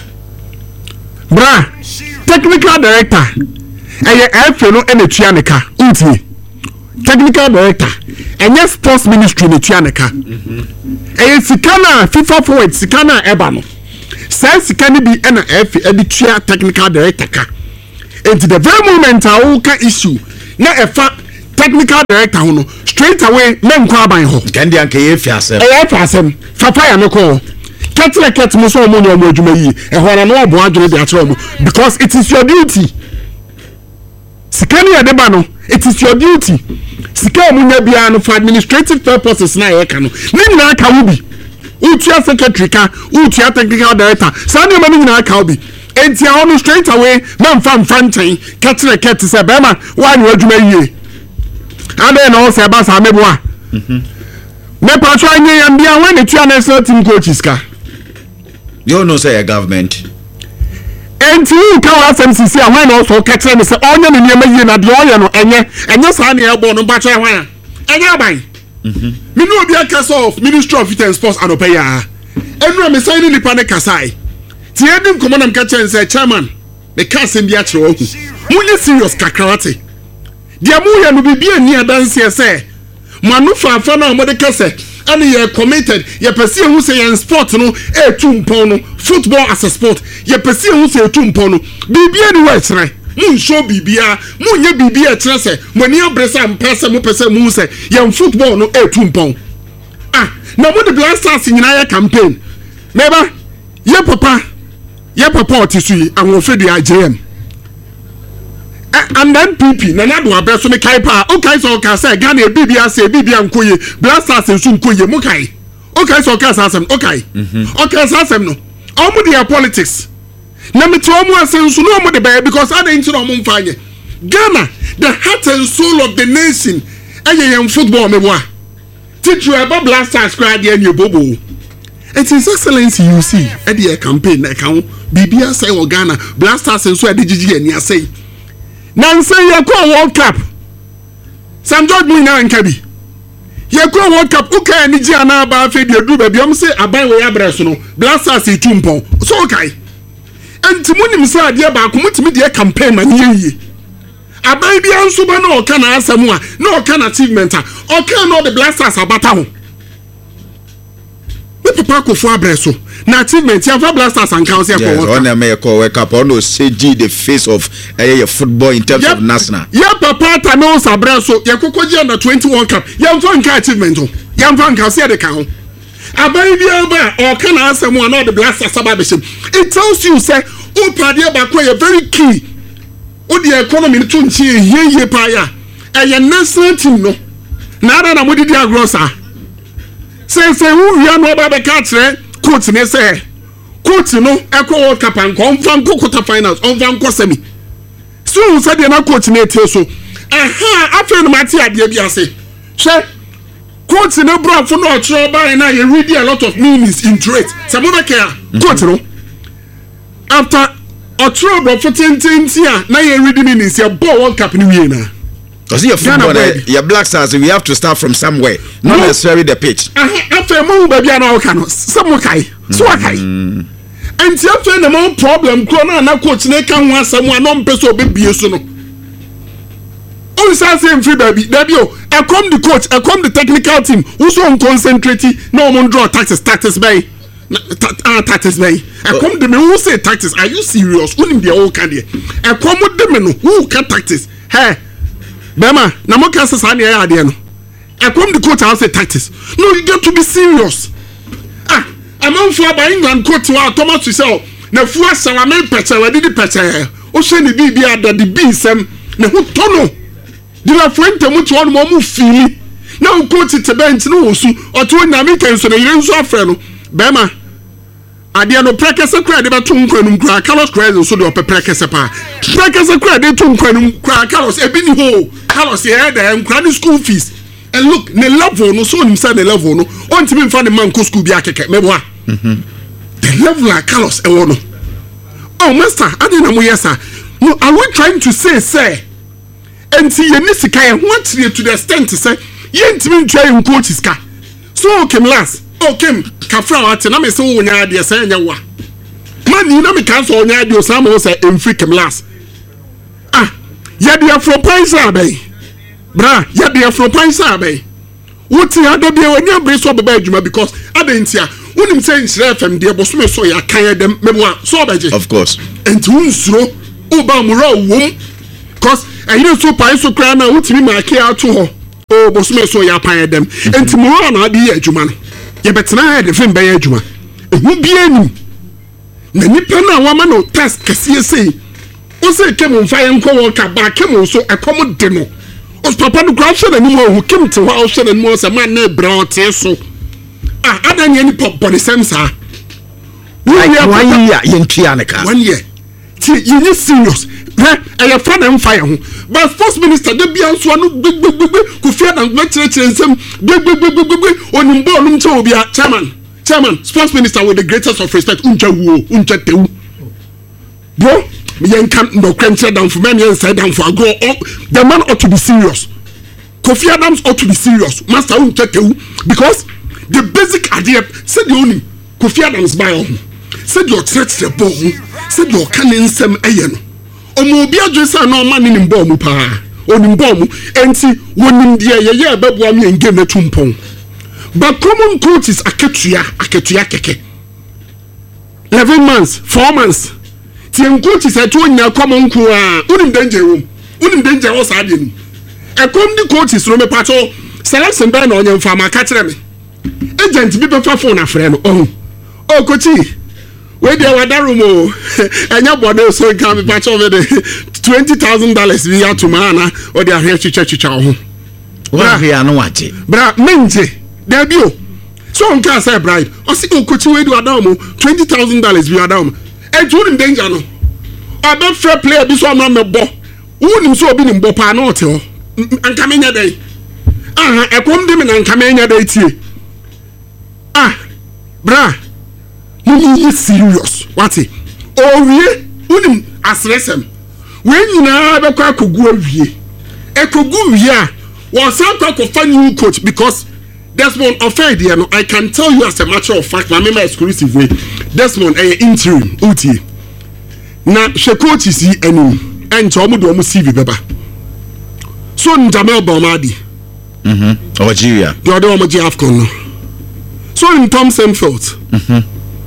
bra technical director eye efe no ene tua ne ka untie technical director enye sports ministry ne tua ne ka eye sikana FIFA forward sikana eba no sai sikani bi ena efe edi tua technical director ka into the very moment a wo ka issue na efa technical director ho no straight away men kwa ban ho kan dia kan ye fiasem e ye fiasem fafa ya me ko ketle ket mo so mo no mo adwuma yi e ho na no obo adwene de atro mo because it is your duty sikani ya deba no it is your duty sika mo nya bia no for administrative purposes na ye ka no ni na ka wo bi utia secretary ka utia technical director sa ni ma ni na ka wo bi enti a ono straight away man fam fantain ketle ket se be ma wa ni adwuma yi ade na o se ba sa mebo a mhm me pa try nye yam bia when the two national team coaches ka you know say a government enti u ka wa S M C C a when also ketle me se onye ne niam yi na de oye no enye enye sa na e bo no ba try hwan enye aban mhm me no obi akasa of Ministry of Youth and Sports anopa ya enu me say ni nipa ne kasai ti edim komonam ka chen say chairman the council bi a kire ohu munye serious kakrawate dia mu ya no bibia ni adanse se manu fa fa na mo de kase ani ye committed ye pese hu se ye sport no e tu mpon no football as a sport ye pese hu se tu mpon no bibia ni wa kire mun show bibia mun ye bibia kire se mo ni abresa mpese mo pese mu se ye football no e tu mpon ah na mo de blasters nyina ye campaign meba ye papa ye papa otisui anwofedu a J M and then P P na na do abeso me kai pa o kai so ka say Ghana bibia say bibia nkoye blasters ensu nkoye mo kai o kai so ka asem o kai o kai asem no o mo dia politics na me to mo asensu no mo de be because I dey ntino mo mfanye Ghana the heart and soul of the nation ayem football me boa teach you about blasters cry there ni bobo it is excellency you see e dey campaign na kan bibia say o Ghana blasters ensu e dey gigi ani asay Nancy Yako World Cup. Sam George Muna and Kabi. Yako World Cup, okay, and Nijiana Bafi, the Duba, Biamse, Abayo Abrasono, Blasters, Tumpo. So, okay. And Timunim said, Yaba, come to me, dear campaign, man, ye. Ababy and Subano, can I ask someone, no can achievement, or can all the Blasters are battle. The Papa for Abreso. Na achievement ya for blasters and council yes, for one make call wake up on C G the face of uh, football in terms yep. of national. Ya papa ta no sabra so ya kokoji under twenty-one cup. Ya mfa nka achievement o. Ya mfa nka se de ka ho. Abai bia ba o kana asem one of the blasters sababeshim. It tells you say o pade ba ko you very key. O the economy to nchi ye ye pa ya. E ye national team no. Na na na modidi agrosa. Say say who ya no ba be ka kire coach ne say coach no ekwo World Cup and confirm quarter finals on van ko semi so say dey na coach ne tie so aha afa no mate ade bia say hwe coach ne bro fo no otro ba na you read a lot of meanings into it say mo make coach no after otro bro fo tintintia na you read meanings your ball World Cup ni wie na because your football uh, your Black Stars we have to start from somewhere not no. necessarily the pitch after mo ba bia na o kan some kai so kai and after the more problem ko na na coach ne kan ho asem a no mpeso obebie so no on say say free baby baby o I come the coach I come the technical team who so on concentrate no mo draw tactics tactics by ah tactics by I come the me who say tactics are you serious who dey all can there I come the me no who can tactics hey Bema, na mo kasa sa na ya ade no. I come the coach and say tactics. No, you get to be serious. Ah, among for by England coach wa Thomas to say na fu asawa me pete wa di pete. O she ni bi bi ada di bi sem na hu tono. Di la frente mu to one mo mu fili. Na o coach te bench no osu. O to na me kan so na yire nso afre no. Bema ade no prekese kra de beto nkwanum kra Carlos Cruz so de opeprekese pa prekese kra de to nkwanum kra Carlos e bi ni ho Carlos e de nkra ni school fees and look ne level no so nim say the level no on timi mfa ne man ko school bi akeke mebo a mhm the level like Carlos e wo no oh master ade na mo yesa no are we trying to say say enti ye ni sika ye ho atire to the extent say ye ntimi ntwa ye coach sika so kem last okay kafra wate na me se wo nya ade say nya wa mani na me kan so nya ade o sam o say emfri kem last ah ye de afro paisa bay bra ye de afro paisa bay wuti ado bia wonya bre so baba adwuma because adentia wonim say nsira fm de boso so ya kan dem memwa so obaje of course enti unsuro oba mura wom because ayire so pai so kra na wutimi ma ke ato ho o boso so ya pan dem enti mura na ade ya adwuma no ye betena ha de fem ba ya adwuma ehu bia nim na nipa na wa ma no test kase sei o se kem mfa ye nko wo ka ba kem so ekom de no os papa no gra hwe na nim o kem te wa o hwe na nim o se man na bra o te so ah adanye ni pop body sensa like one year yentua ne ka one year ti you need serious eh e fa na mfa ye ho but first minister de bia so no gbegbegbe ku fia na chere chere nsem gbegbegbe onimbo onum che obi a chairman chairman sports minister with the greatest of respect uncha wo uncha tewu bro me yen kan no kwenche down for men yen side down for go up the man ought to be serious Kofi Adams ought to be serious master uncha tewu because the basic idea said the only Kofi Adams by on said your church the ball said your canon sem ayen omo obi adwesa na man ni mbo mu pa oni mbo mu enti wonim de ye ye babu am ye game tumpon but common coaches aketua aketua keke eleven months four months tien coaches eto nya common ku a unim danger room unim danger was adin e kom di coaches no me pato selection by na onye mfa ma ka kire me agent bi be fa phone afre no oh oh coach we dey wada room o enya bode so kan me pato me de twenty thousand dollars bi ya to mana o de ahwe chicha chicha ho wa hia no waje bra menje debio so on can say bride o si o coach we do adam twenty thousand dollars bi adam e ju ni danger no obe fair player bi so am me bo woni so obi ni mbo pa na o te ho anka menya dai aha e kom de me na anka menya dai tie ah bra you serious what it oh we woni asresem we nyina be kwa kogu awie e kogu wie a wo san kwa ko fa new coach because Desmond Ofedi no I can tell you as a matter of fact na me my exclusive way Desmond eh interim uti na she coach is enim ento omo do omo C V beba so Njamel Bomadi mhm Algeria the other omo G Afcon no so in Thompson Field mhm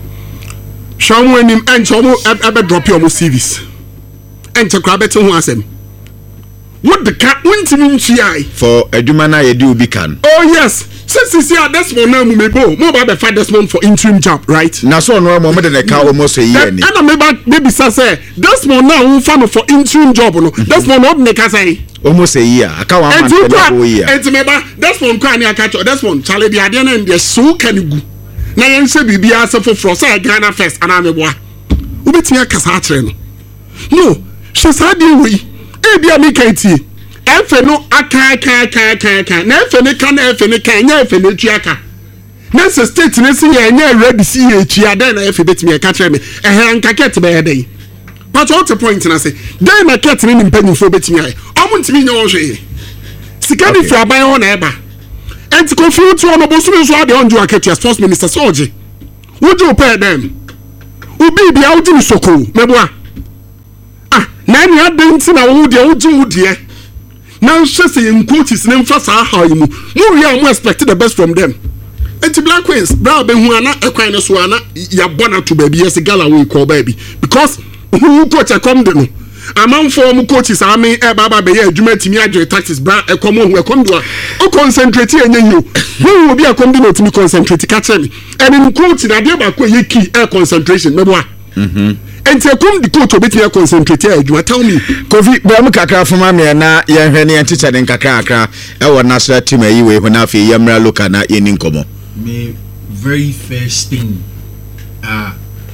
Shamu enim ento omo ebe drop your omo C Vs ento kra beti ho asem what the cat wintimi nchiai for adwuma na ye di obi kan oh yes since you are Desmond now me go mo ba be fa Desmond for interim job right na so no mo de ka almost a year ni and maybe maybe say Desmond now who fan for interim job no Desmond no dey ka say almost a year aka one month for a year enti me ba Desmond kwa ni aka cho Desmond chale bi ade na ndie so kanigu na yen se bibia se foforo say Ghana first ana me boa ubeti akasa akere no no she say dey we e bia me kanti efe no aka aka aka aka aka na efe ne ka na efe ne ka nya efe ne tu aka na se state ne se ya nya ready si ya tu ada na efe betimi e ka kire me eh anka ket be dey but what the point na say dey na ket ne mpani fo betimi ai omo ntimi nya wo hwe sika ni fi aban ho na eba enti confuse to no bo so so ade onjo aketia sports minister soje wojo pay dem ubi bia udi soko meboa ah na ni adenti na wo de woju wudie now she say in coaches name for sa how you mu we are expect the best from them enti Black Queens bra be hu ana ekwan no so ana ya bona to baby yes gala we call baby because who coach e come de no amam for mu coaches ame e baba be ya adwuma timi adwe tactics bra e come hu e come do o concentrate enye you who be a come do no timi concentrate ka che me and in coach na dey ba ko ye key e concentration me boa mhm and say come the coach obet me concentrate adwuma tell me Kofi be am kakra foma me na ye hwe ne teacher den kakra kakra e wo national team ayi we ho na afi yemra local na ye ni nkomo me very first thing uh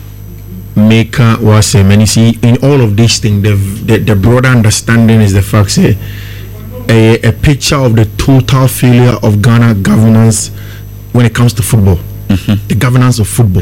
Maker was saying, and you see, in all of these things, the, the the broader understanding is the fact say a, a picture of the total failure of Ghana governance when it comes to football, mm-hmm. the governance of football,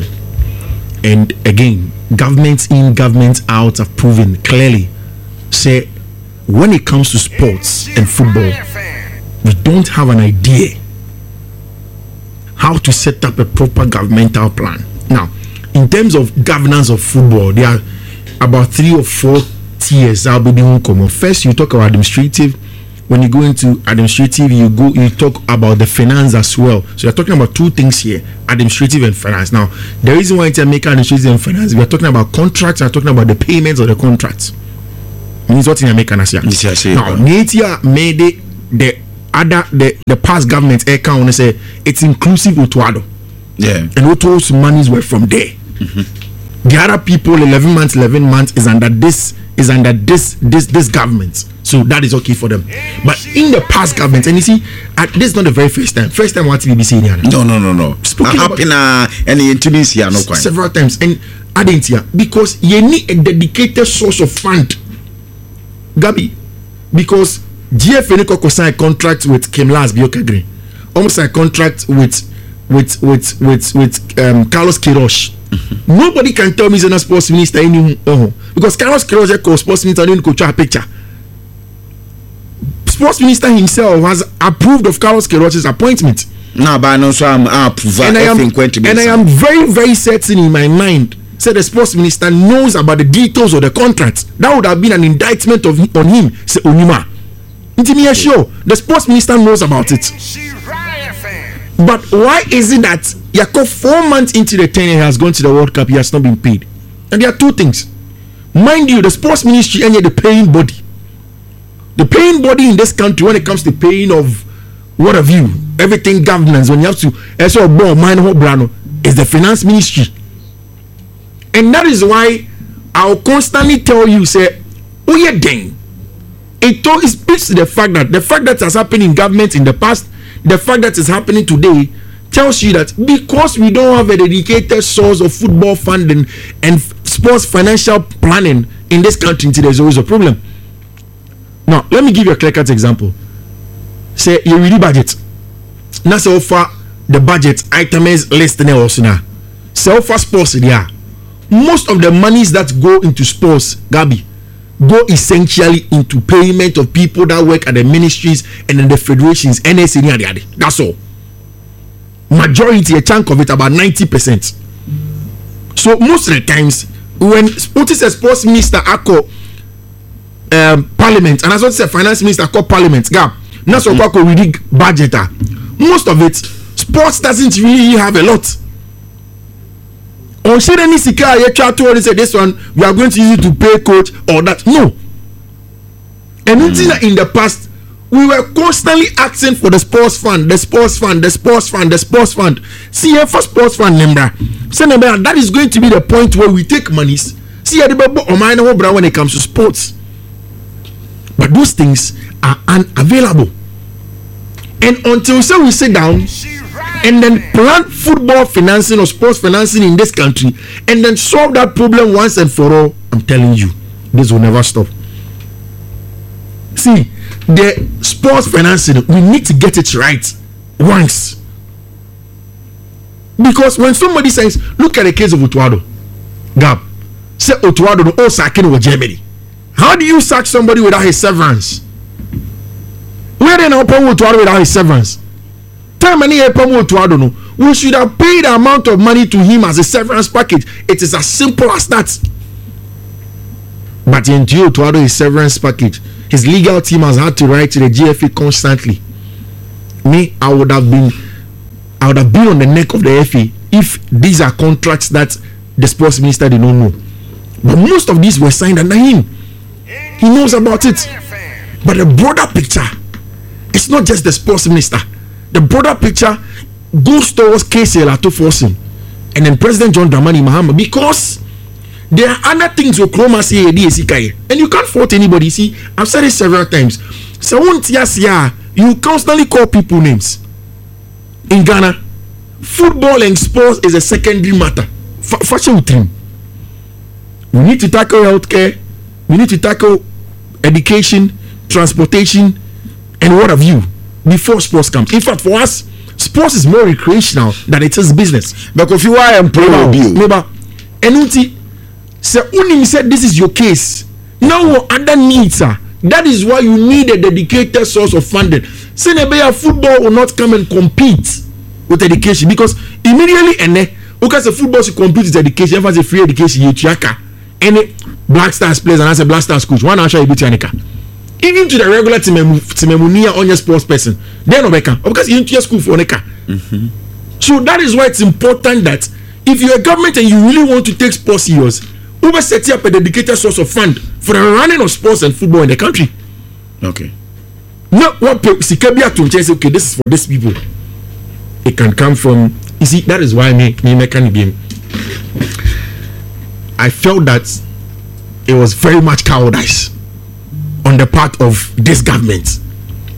and again, governments in, governments out have proven clearly say when it comes to sports and football, we don't have an idea how to set up a proper governmental plan. Now, in terms of governance of football, there are about three or four tiers I'll be doing common. First, you talk about administrative. When you go into administrative, you go you talk about the finance as well. So you're talking about two things here: administrative and finance. Now, the reason why it's make administrative and finance, we are talking about contracts. We're talking about the payments of the contracts. Means what in American as yeah. Now, Natia made it the other the the past government account say it's inclusive of Tuado. Yeah, and all those monies were from there. Mm-hmm. The other people, eleven months, eleven months is under this is under this this this government. So that is okay for them. But in the past government, and you see, uh, this is not the very first time. First time what T V B saying here. No, no, no, no. Speaking uh, about uh, any intimacy here, no quite. Several times, and I didn't hear because you need a dedicated source of fund. Gabi, because G F N Koko signed a contract with Kimlas Bioka Green, almost a contract with with with with with um, Carlos Queiroz. Mm-hmm. Nobody can tell me he's not sports minister anymore uh-huh. because Carlos Queiroz is sports minister. Didn't go to a picture. Sports minister himself has approved of Carlos Queiroz's appointment. No, but no, so I'm approved. And I am, and I am very, very certain in my mind. Say the sports minister knows about the details of the contract. That would have been an indictment of on him. Say Onima. Intimate sure the sports minister knows about it. But why is it that Yako four months into the tenure has gone to the World Cup, he has not been paid? And there are two things. Mind you, the sports ministry and the paying body. The paying body in this country, when it comes to paying of what have you, everything governance, when you have to, is the finance ministry. And that is why I'll constantly tell you, say, oh yeah, dang. It, it speaks to the fact that the fact that has happened in government in the past, the fact that is happening today, tells you that because we don't have a dedicated source of football funding and sports financial planning in this country, there's always a problem. Now, let me give you a clear-cut example. Say you really budget. Now, so far the budget items list now. So far sports there. Most of the monies that go into sports, Gabi, go essentially into payment of people that work at the ministries and in the federations. N S A, that's all. Majority, a chunk of it, about ninety percent. So most of the times, when what is a sports minister, Ako. Um, parliament and as well as a finance minister called parliament gap now so mm-hmm. we read budget most of it sports doesn't really have a lot on share any sika you try to say this one we are going to use it to pay coach or that no and mm-hmm. in the past we were constantly asking for the sports fund the sports fund the sports fund the sports fund see here for sports fund number so number that is going to be the point where we take monies see here the bubble or mine when it comes to sports. But those things are unavailable. And until so we sit down and then plan football financing or sports financing in this country and then solve that problem once and for all, I'm telling you, this will never stop. See, the sports financing, we need to get it right once. Because when somebody says, look at the case of Otuado, Gab, say Otuado no all sacking over Germany. How do you sack somebody without his severance? Where then open Otuado without his severance? Tell me open Otuado no. We should have paid the amount of money to him as a severance package. It is as simple as that. But in Otuado his severance package, his legal team has had to write to the G F A constantly. Me, I would have been I would have been on the neck of the F A if these are contracts that the sports minister did not know. But most of these were signed under him. He knows about it. But the broader picture, it's not just the sports minister. The broader picture goes towards K C L to force him. And then President John Dramani Mahama, because there are other things with Chroma C A D S I K. And you can't fault anybody. See, I've said it several times. So you constantly call people names. In Ghana, football and sports is a secondary matter. Fashion with him. We need to tackle healthcare. We need to tackle education, transportation, and what have you before sports comes. In fact, for us, sports is more recreational than it is business. Because if you are employed, neighbor, and unti say unim said this is your case. Now what other needs are That is why you need a dedicated source of funding. Senebeya football will not come and compete with education because immediately and then because the football should compete with education, if a free education, you chaka any Black Stars players and as a Black Stars coach, one actually beat Yanika. Even to the regular Timemunia on your sports person, they're not because you into your school for Neka. Mm-hmm. So that is why it's important that if you're a government and you really want to take sports serious, Uber set up a dedicated source of fund for the running of sports and football in the country. Okay. Not what Sikabia to say, okay, this is for these people. It can come from, you see, that is why me, me, me can game. I felt that it was very much cowardice on the part of this government